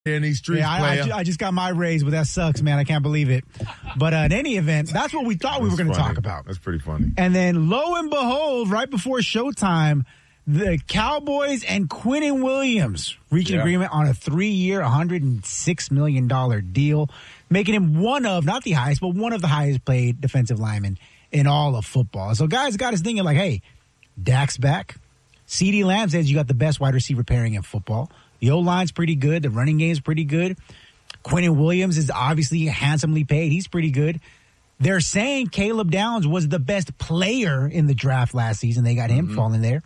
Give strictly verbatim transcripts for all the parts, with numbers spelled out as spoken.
in these streets, yeah, I, I, I just got my raise, but that sucks, man. I can't believe it. But uh, in any event, that's what we thought that's we were going to talk about. That's pretty funny. And then, lo and behold, right before showtime, the Cowboys and Quinnen Williams reach an yeah. agreement on a three-year, one hundred six million dollars deal, making him one of, not the highest, but one of the highest paid defensive linemen in all of football. So guys got us thinking like, hey, Dak's back. CeeDee Lamb says you got the best wide receiver pairing in football. The O-line's pretty good. The running game's pretty good. Quinnen Williams is obviously handsomely paid. He's pretty good. They're saying Caleb Downs was the best player in the draft last season. They got him mm-hmm. falling there.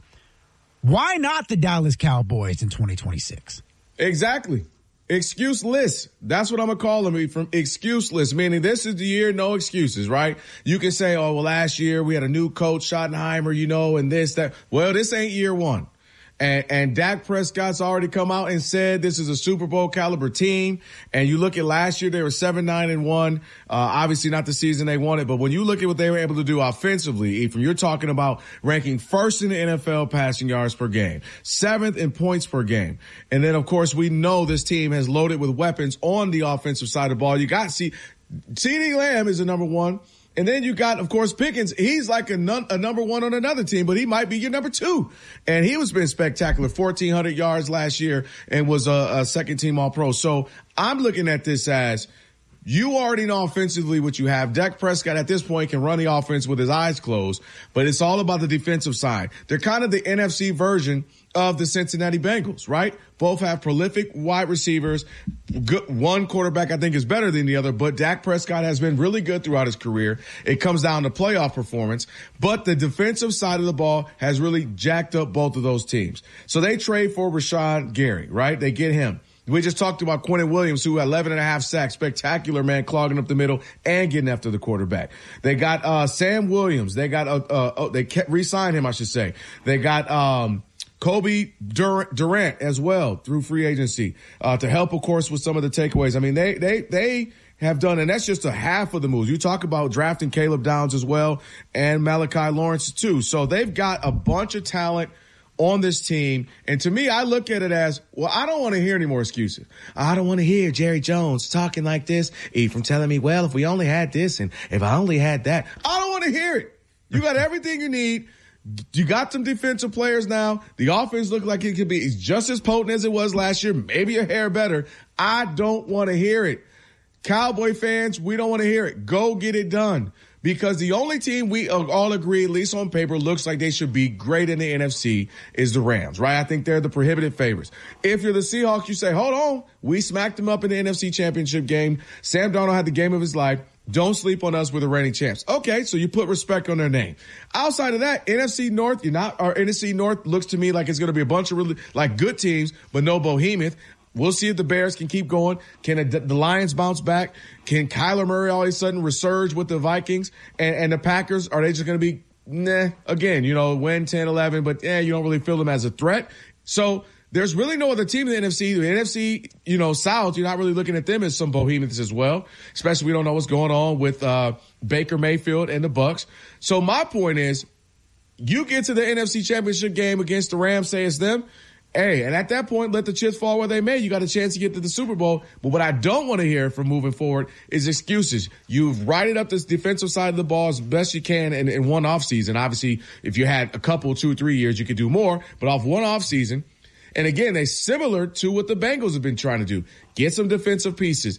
Why not the Dallas Cowboys in twenty twenty-six? Exactly. Excuseless. That's what I'm going to call them, from excuseless, meaning this is the year, no excuses, right? You can say, oh, well, last year we had a new coach, Schottenheimer, you know, and this, that. Well, this ain't year one. And, and Dak Prescott's already come out and said this is a Super Bowl caliber team. And you look at last year, they were seven, nine, and one. Uh, obviously not the season they wanted, but when you look at what they were able to do offensively, Ephraim, you're talking about ranking first in the N F L passing yards per game, seventh in points per game. And then, of course, we know this team has loaded with weapons on the offensive side of the ball. You got C- CeeDee Lamb is the number one. And then you got, of course, Pickens. He's like a, nun, a number one on another team, but he might be your number two. And he was been spectacular, fourteen hundred yards last year and was a, a second team All-Pro. So I'm looking at this as you already know offensively what you have. Dak Prescott at this point can run the offense with his eyes closed, but it's all about the defensive side. They're kind of the N F C version of the Cincinnati Bengals, right? Both have prolific wide receivers. Good, one quarterback I think is better than the other, but Dak Prescott has been really good throughout his career. It comes down to playoff performance, but the defensive side of the ball has really jacked up both of those teams. So they trade for Rashawn Gary, right? They get him. We just talked about Quinnen Williams, who had eleven and a half sacks. Spectacular, man, clogging up the middle and getting after the quarterback. They got uh Sam Williams. They got, uh, uh oh, they kept re-signed him, I should say. They got um Kobe Durant, Durant as well through free agency uh to help, of course, with some of the takeaways. I mean, they they they have done, and that's just a half of the moves. You talk about drafting Caleb Downs as well and Malachi Lawrence too. So they've got a bunch of talent on this team. And to me, I look at it as, well, I don't want to hear any more excuses. I don't want to hear Jerry Jones talking like this, Ephraim telling me, well, if we only had this and if I only had that. I don't want to hear it. You got everything you need. You got some defensive players now. The offense looks like it could be just as potent as it was last year, maybe a hair better. I don't want to hear it. Cowboy fans, we don't want to hear it. Go get it done. Because the only team we all agree, at least on paper, looks like they should be great in the N F C is the Rams, right? I think they're the prohibitive favorites. If you're the Seahawks, you say, hold on, we smacked them up in the N F C Championship game. Sam Darnold had the game of his life. Don't sleep on us. We're the reigning champs. Okay, so you put respect on their name. Outside of that, N F C North, you're not, or N F C North looks to me like it's going to be a bunch of really, like, good teams, but no behemoth. We'll see if the Bears can keep going. Can the Lions bounce back? Can Kyler Murray all of a sudden resurge with the Vikings? And, and the Packers, are they just going to be, nah, again, you know, win ten, eleven, but yeah, you don't really feel them as a threat. So there's really no other team in the N F C. The N F C, you know, South, you're not really looking at them as some behemoths as well, especially we don't know what's going on with uh, Baker Mayfield and the Bucs. So my point is, you get to the N F C Championship game against the Rams, say it's them. Hey, and at that point, let the chips fall where they may. You got a chance to get to the Super Bowl. But what I don't want to hear from moving forward is excuses. You've righted up this defensive side of the ball as best you can in, in one offseason. Obviously, if you had a couple, two, three years, you could do more. But off one offseason, and again, they similar to what the Bengals have been trying to do. Get some defensive pieces.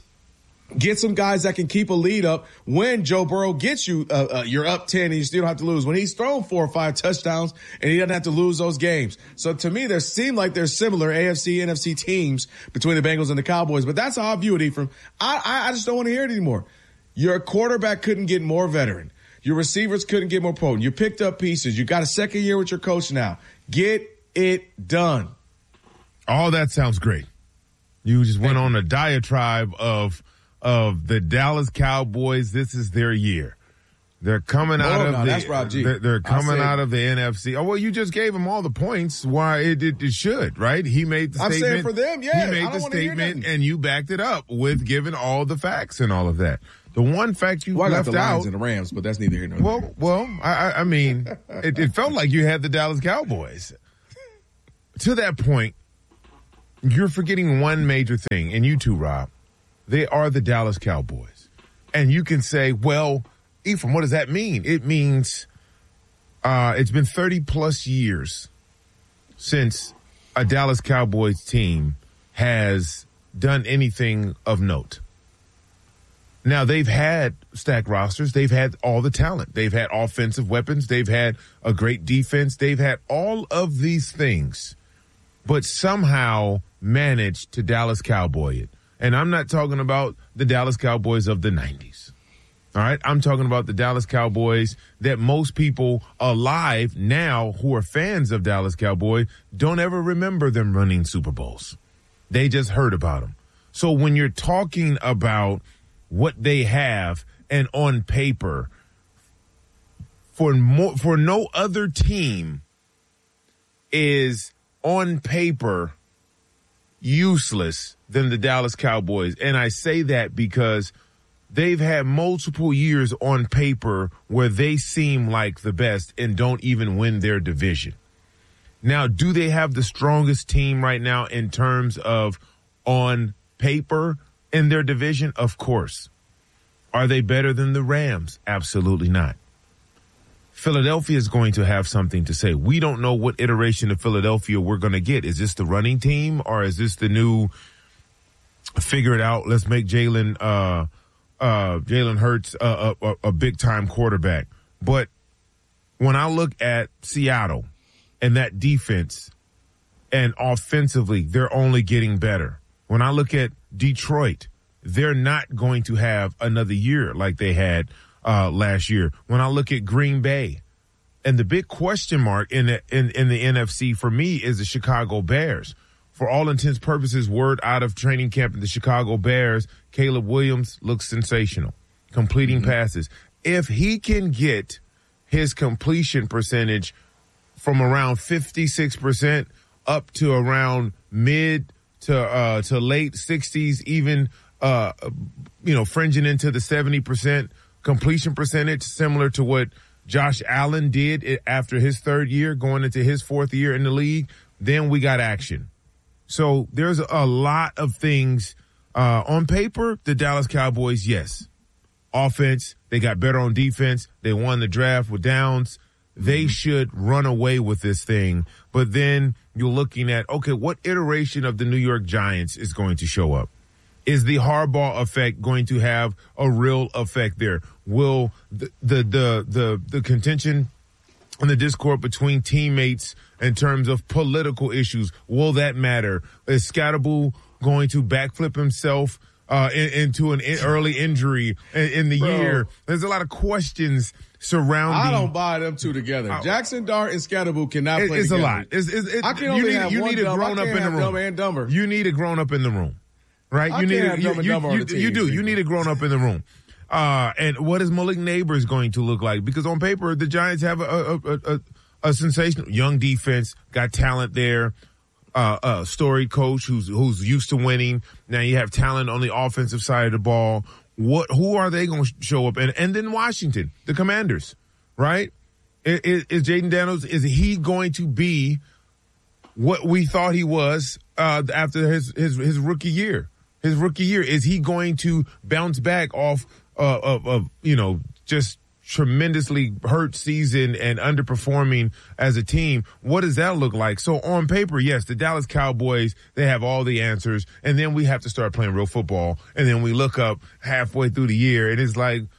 Get some guys that can keep a lead up when Joe Burrow gets you, uh, uh, you're up ten and you still don't have to lose. When he's thrown four or five touchdowns and he doesn't have to lose those games. So to me, there seem like there's similar A F C, N F C teams between the Bengals and the Cowboys. But that's how I view it, Ephraim. I, I, I just don't want to hear it anymore. Your quarterback couldn't get more veteran. Your receivers couldn't get more potent. You picked up pieces. You got a second year with your coach now. Get it done. All that sounds great. You just went on a diatribe of of the Dallas Cowboys. This is their year. They're coming out no, of no, the that's Rob G. They're, they're coming out of the N F C. Oh, well, you just gave him all the points why it, it, it should, right? He made the I'm statement. saying for them, yeah. He made the statement and you backed it up with giving all the facts and all of that. The one fact you well, left I got the Lions out, and the Rams, but that's neither here nor there. Well, well, I, I mean, it, it felt like you had the Dallas Cowboys. To that point, you're forgetting one major thing, and you too, Rob. They are the Dallas Cowboys. And you can say, well, Ephraim, what does that mean? It means uh, it's been thirty plus years since a Dallas Cowboys team has done anything of note. Now, they've had stacked rosters. They've had all the talent. They've had offensive weapons. They've had a great defense. They've had all of these things, but somehow managed to Dallas Cowboy it. And I'm not talking about the Dallas Cowboys of the nineties. All right? I'm talking about the Dallas Cowboys that most people alive now who are fans of Dallas Cowboys don't ever remember them running Super Bowls. They just heard about them. So when you're talking about what they have and on paper, for more, for no other team is on paper useless than the Dallas Cowboys. And I say that because they've had multiple years on paper where they seem like the best and don't even win their division. Now, do they have the strongest team right now in terms of on paper in their division? Of course. Are they better than the Rams? Absolutely not. Philadelphia is going to have something to say. We don't know what iteration of Philadelphia we're going to get. Is this the running team or is this the new figure it out? Let's make Jalen uh, uh, Jalen Hurts a, a, a big time quarterback. But when I look at Seattle and that defense and offensively, they're only getting better. When I look at Detroit, they're not going to have another year like they had uh, last year. When I look at Green Bay, and the big question mark in the, in, in the N F C for me is the Chicago Bears. For all intents and purposes, word out of training camp in the Chicago Bears, Caleb Williams looks sensational, completing mm-hmm. passes. If he can get his completion percentage from around fifty-six percent up to around mid to uh, to late sixties, even uh, you know, fringing into the seventy percent completion percentage, similar to what Josh Allen did after his third year, going into his fourth year in the league, then we got action. So there's a lot of things uh, on paper. The Dallas Cowboys, yes. Offense, they got better on defense. They won the draft with Downs. They mm-hmm. should run away with this thing. But then you're looking at, okay, what iteration of the New York Giants is going to show up? Is the Harbaugh effect going to have a real effect there? Will the the the the, the contention and the discord between teammates in terms of political issues, will that matter? Is Scatterboo going to backflip himself uh, in, into an in early injury in, in the Bro, year? There's a lot of questions surrounding. I don't buy them two together. Uh, Jackson Dart and Scatterboo cannot it, play it's together. a lot. It's, it's, it, I can you only need, have you one need a dumb. grown I up can't in the have room. dumb and dumber. You need a grown up in the room, right? I you need can't a, have you, dumb and you, dumber on you, the team, you do. people. You need a grown up in the room. Uh, and what is Malik Neighbors going to look like? Because on paper, the Giants have a a, a, a, a sensational young defense, got talent there, uh, a storied coach who's who's used to winning. Now you have talent on the offensive side of the ball. What? Who are they going to show up? And and then Washington, the Commanders, right? Is, is Jaden Daniels, is he going to be what we thought he was uh, after his, his his rookie year? His rookie year, is he going to bounce back off uh, of, of, you know, just tremendously hurt season and underperforming as a team? What does that look like? So on paper, yes, the Dallas Cowboys, they have all the answers. And then we have to start playing real football. And then we look up halfway through the year and it's like,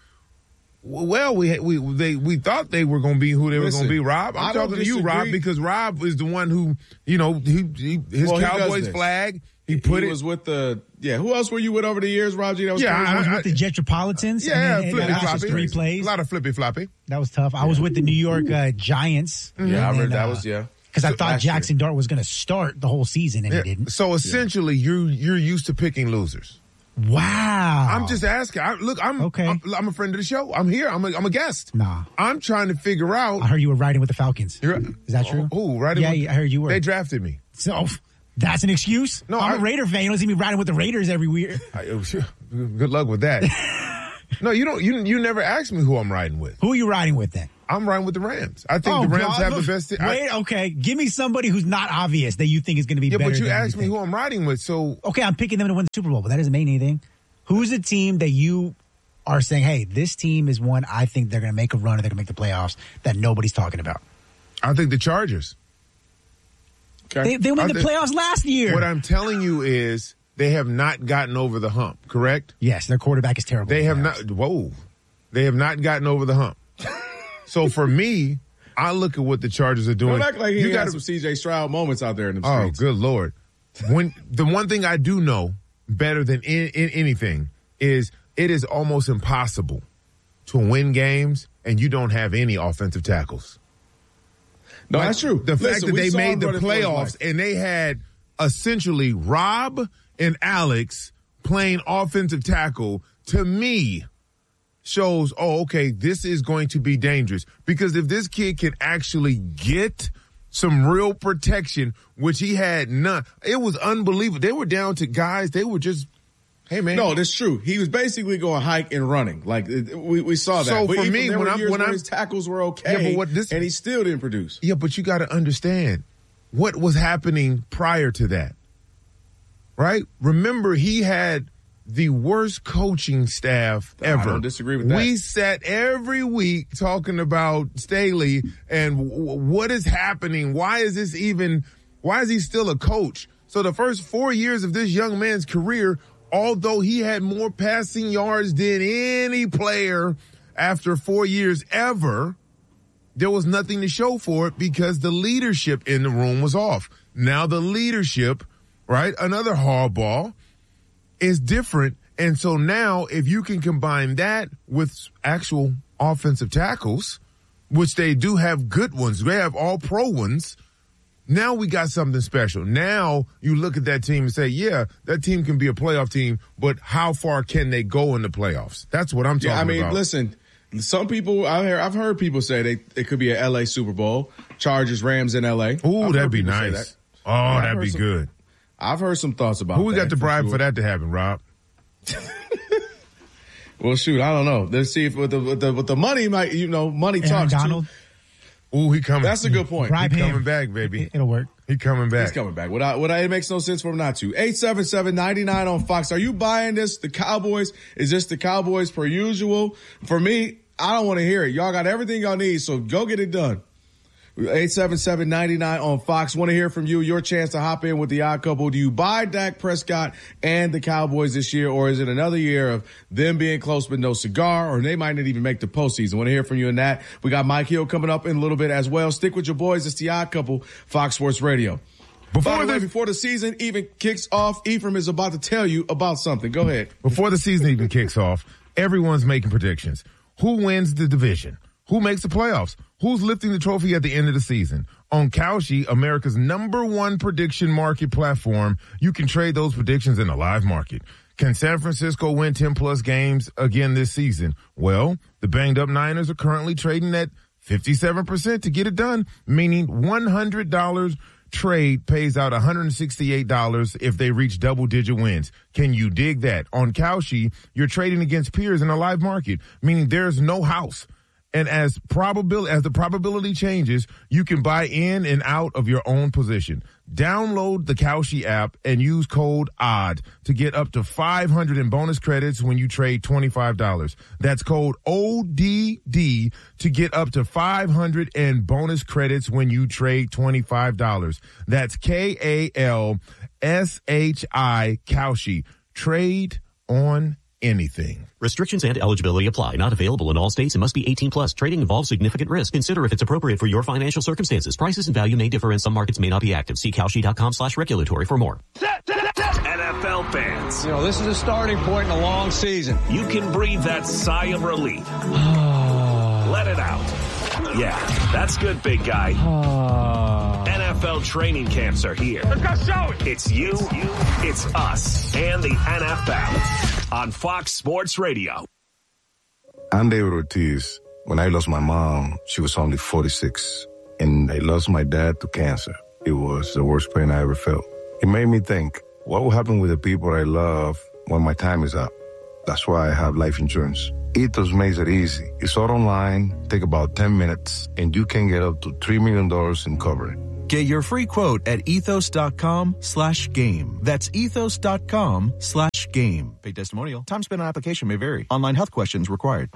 well, we we they we thought they were going to be who they Listen, were going to be. Rob, I'm talking to you, Rob, because Rob is the one who, you know, he, he his well, Cowboys he flag. He put he it. was with the yeah. Who else were you with over the years, Rob G? That was yeah, crazy. I was with the Jetropolitans. Yeah, and then, flippy and floppy. Three plays. A lot of flippy floppy. That was tough. I was with the New York uh, Giants. Mm-hmm. Yeah, I heard that uh, was yeah. Because I so thought Jackson year. Dart was going to start the whole season, and yeah. he didn't. So essentially, yeah. you're you're used to picking losers. Wow. I'm just asking. I, look, I'm okay. I'm, I'm a friend of the show. I'm here. I'm a, I'm a guest. Nah. I'm trying to figure out. I heard you were riding with the Falcons. You're, Is that true? Who riding? Yeah, with, I heard you were. They drafted me. So that's an excuse? No, I'm I, a Raider fan. You don't see me riding with the Raiders every year. I, good luck with that. No, you don't. You you never asked me who I'm riding with. Who are you riding with then? I'm riding with the Rams. I think Oh, the Rams God. have the best team. Wait, okay. Give me somebody who's not obvious that you think is going to be Yeah, better. but you than asked me think. who I'm riding with, so Okay, I'm picking them to win the Super Bowl, but that doesn't mean anything. Who's a team that you are saying, hey, this team is one I think they're going to make a run or they're going to make the playoffs that nobody's talking about? I think the Chargers. Okay. They, they won I the think- playoffs last year. What I'm telling you is they have not gotten over the hump, correct? Yes, their quarterback is terrible. They have Yeah. not, whoa, they have not gotten over the hump. So for me, I look at what the Chargers are doing. Don't act like he you got gotta- some C J Stroud moments out there in the Oh, streets. good Lord. When the one thing I do know better than in, in anything is it is almost impossible to win games and you don't have any offensive tackles. No, Like, that's true. The fact Listen, that we they saw him made the running for his playoffs life. and they had essentially Rob and Alex playing offensive tackle, to me, shows, oh, okay, this is going to be dangerous. Because if this kid can actually get some real protection, which he had none, it was unbelievable. They were down to guys, they were just, hey, man. No, that's true. He was basically going hike and running. Like it- we, we saw that. So But for even me, there when were I'm- years when where I'm- his tackles were okay, Yeah, but what this- and he still didn't produce. Yeah, but you got to understand what was happening prior to that, right? Remember, he had the worst coaching staff I ever. don't disagree with that. We sat every week talking about Staley and w- what is happening. Why is this even, why is he still a coach? So the first four years of this young man's career, although he had more passing yards than any player after four years ever, there was nothing to show for it because the leadership in the room was off. Now the leadership, right, another hardball, is different. And so now if you can combine that with actual offensive tackles, which they do have good ones, they have all pro ones, now we got something special. Now you look at that team and say, yeah, that team can be a playoff team, but how far can they go in the playoffs? That's what I'm talking Yeah, I mean, about. listen, some people, I've heard, I've heard people say they it could be an L A Super Bowl, Chargers, Rams in L A. Ooh, I've that'd heard be people say nice. that. Oh, I've that'd heard be some- good. I've heard some thoughts about Who we that. got to bribe sure. for that to happen, Rob? Well, shoot, I don't know. Let's see if with the with the, with the money, might you know, money Aaron talks Donald. too. Ooh, he coming. That's a good point. Bribe He him. coming back, baby. It- It'll work. He coming back. He's coming back. Without, without, it makes no sense for him not to. eight seven seven, nine nine on Fox. Are you buying this? The Cowboys? Is this the Cowboys per usual? For me, I don't want to hear it. Y'all got everything y'all need, so go get it done. eight seven seven, nine nine on Fox. Want to hear from you. Your chance to hop in with the odd couple. Do you buy Dak Prescott and the Cowboys this year, or is it another year of them being close but no cigar, or they might not even make the postseason? Want to hear from you on that. We got Mike Hill coming up in a little bit as well. Stick with your boys. It's the odd couple, Fox Sports Radio. Before By the way, the- before the season even kicks off, Ephraim is about to tell you about something. Go ahead. Before the season even kicks off, everyone's making predictions. Who wins the division? Who makes the playoffs? Who's lifting the trophy at the end of the season? On Kalshi, America's number one prediction market platform, you can trade those predictions in a live market. Can San Francisco win ten plus games again this season? Well, the banged up Niners are currently trading at fifty-seven percent to get it done, meaning one hundred dollars trade pays out one hundred sixty-eight dollars if they reach double digit wins. Can you dig that? On Kalshi, you're trading against peers in a live market, meaning there's no house. And as probability, as the probability changes, you can buy in and out of your own position. Download the Kalshi app and use code ODD to get up to five hundred in bonus credits when you trade twenty-five dollars. That's code O D D to get up to five hundred in bonus credits when you trade twenty-five dollars. That's K A L S H I, Kalshi. Trade on anything. Restrictions and eligibility apply. Not available in all states and must be eighteen plus. Trading involves significant risk. Consider if it's appropriate for your financial circumstances. Prices and value may differ and some markets may not be active. See Kalshi.com slash regulatory for more. N F L fans, You know, this is a starting point in a long season. you can breathe that sigh of relief. Let it out. Yeah, that's good, big guy. N F L training camps are here. It's you, it's us, and the N F L on Fox Sports Radio. I'm David Ortiz. When I lost my mom, she was only forty-six. And I lost my dad to cancer. It was the worst pain I ever felt. It made me think, what will happen with the people I love when my time is up? That's why I have life insurance. Ethos makes it easy. It's all online, take about ten minutes, and you can get up to three million dollars in coverage. Get your free quote at ethos.com slash game. That's ethos.com slash game. Paid testimonial. Time spent on application may vary. Online health questions required.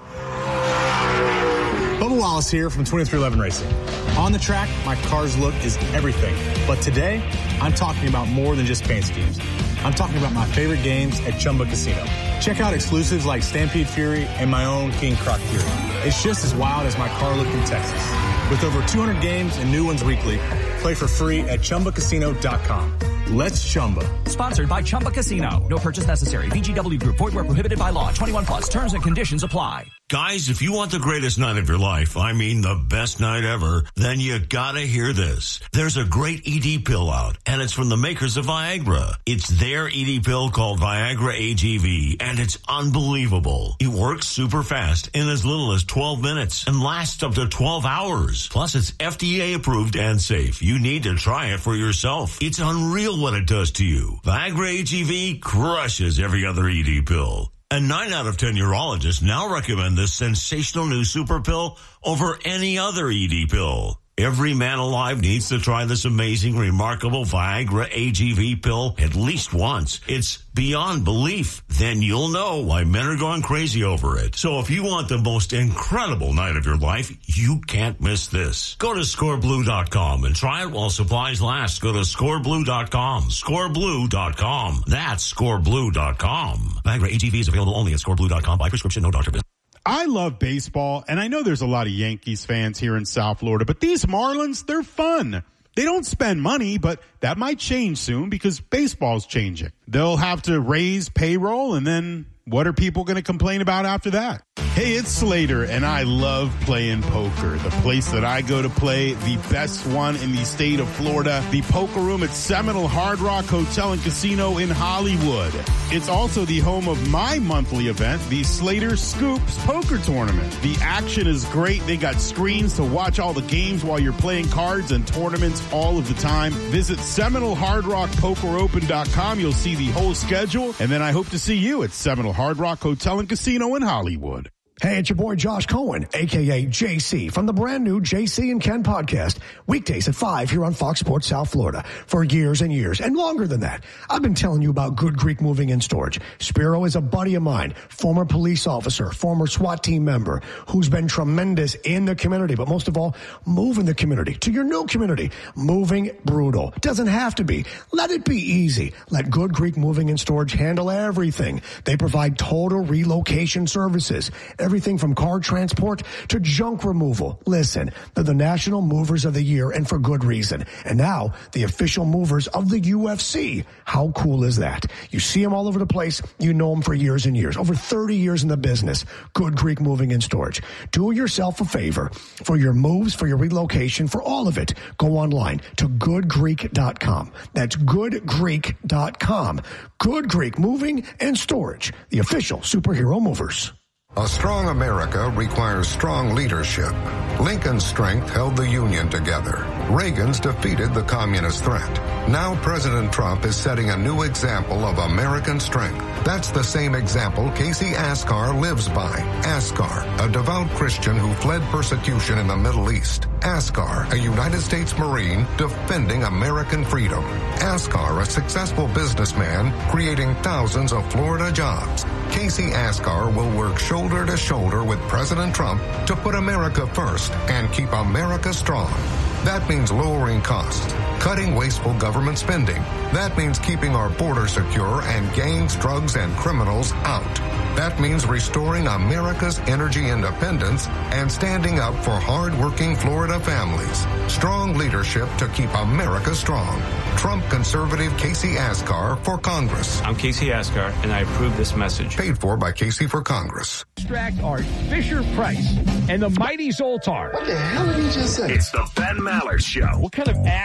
Bubba Wallace here from twenty-three eleven Racing. On the track, my car's look is everything. But today, I'm talking about more than just paint schemes. I'm talking about my favorite games at Chumba Casino. Check out exclusives like Stampede Fury and my own King Croc Fury. It's just as wild as my car look in Texas. With over two hundred games and new ones weekly, play for free at chumba casino dot com. Let's Chumba. Sponsored by Chumba Casino. No purchase necessary. V G W Group. Void where prohibited by law. twenty-one plus. Terms and conditions apply. Guys, if you want the greatest night of your life, I mean the best night ever, then you gotta hear this. There's a great E D pill out, and it's from the makers of Viagra. It's their E D pill called Viagra A G V, and it's unbelievable. It works super fast in as little as twelve minutes and lasts up to twelve hours. Plus, it's F D A approved and safe. You need to try it for yourself. It's unreal what it does to you. Viagra A G V crushes every other E D pill. And nine out of ten urologists now recommend this sensational new super pill over any other E D pill. Every man alive needs to try this amazing, remarkable Viagra A G V pill at least once. It's beyond belief. Then you'll know why men are going crazy over it. So if you want the most incredible night of your life, you can't miss this. Go to score blue dot com and try it while supplies last. Go to score blue dot com. score blue dot com. That's score blue dot com. Viagra A G V is available only at score blue dot com by prescription, no doctor visit. I love baseball, and I know there's a lot of Yankees fans here in South Florida, but these Marlins, they're fun. They don't spend money, but that might change soon because baseball's changing. They'll have to raise payroll, and then what are people going to complain about after that? Hey, it's Slater, and I love playing poker. The place that I go to play, the best one in the state of Florida, the poker room at Seminole Hard Rock Hotel and Casino in Hollywood. It's also the home of my monthly event, the Slater Scoops Poker Tournament. The action is great. They got screens to watch all the games while you're playing cards and tournaments all of the time. Visit Seminole Hard Rock Poker Open dot com. You'll see the whole schedule, and then I hope to see you at Seminole Hard Rock Hotel and Casino in Hollywood. Hey, it's your boy Josh Cohen, a k a. J C, from the brand new J C and Ken podcast, weekdays at five here on Fox Sports South Florida. For years and years, and longer than that, I've been telling you about Good Greek Moving and Storage. Spiro is a buddy of mine, former police officer, former SWAT team member, who's been tremendous in the community, but most of all, moving the community to your new community. Moving brutal. Doesn't have to be. Let it be easy. Let Good Greek Moving and Storage handle everything. They provide total relocation services. Everything from car transport to junk removal. Listen, they're the National Movers of the Year, and for good reason. And now, the official movers of the U F C. How cool is that? You see them all over the place. You know them for years and years. Over thirty years in the business. Good Greek Moving and Storage. Do yourself a favor. For your moves, for your relocation, for all of it, go online to good greek dot com. That's good greek dot com. Good Greek Moving and Storage. The official superhero movers. A strong America requires strong leadership. Lincoln's strength held the Union together. Reagan's defeated the communist threat. Now President Trump is setting a new example of American strength. That's the same example Casey Askar lives by. Askar, a devout Christian who fled persecution in the Middle East. Askar, a United States Marine defending American freedom. Askar, a successful businessman creating thousands of Florida jobs. Casey Askar will work shoulder to shoulder with President Trump to put America first and keep America strong. That means lowering costs, cutting wasteful government spending. That means keeping our border secure and gangs, drugs, and criminals out. That means restoring America's energy independence and standing up for hard-working Florida families. Strong leadership to keep America strong. Trump conservative Casey Askar for Congress. I'm Casey Askar, and I approve this message. Paid for by Casey for Congress. Extract Art, Fisher Price, and the mighty Zoltar. What the hell did he just say? It's the Ben Maller Show. What kind of acid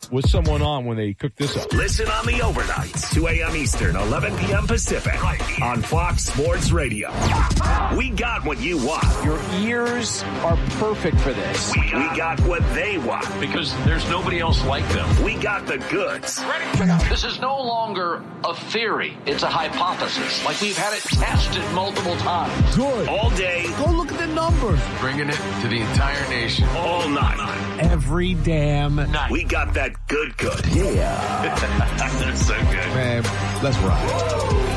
with someone on when they cook this up. Listen on the overnights, two a.m. Eastern, eleven p.m. Pacific, right on Fox Sports Radio. We got what you want. Your ears are perfect for this. We got, we got what they want. Because there's nobody else like them. We got the goods. Ready? This is no longer a theory. It's a hypothesis. Like we've had it tested multiple times. Good. All day. Go look at the numbers. Bringing it to the entire nation. All night. Every damn night. We got that good good. Yeah. That's so good. Man, let's ride.